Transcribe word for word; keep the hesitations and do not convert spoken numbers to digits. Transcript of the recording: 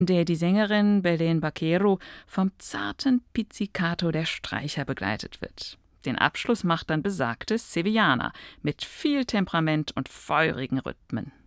der die Sängerin Belén Vaquero vom zarten Pizzicato der Streicher begleitet wird. Den Abschluss macht dann besagte Sevillana mit viel Temperament und feurigen Rhythmen.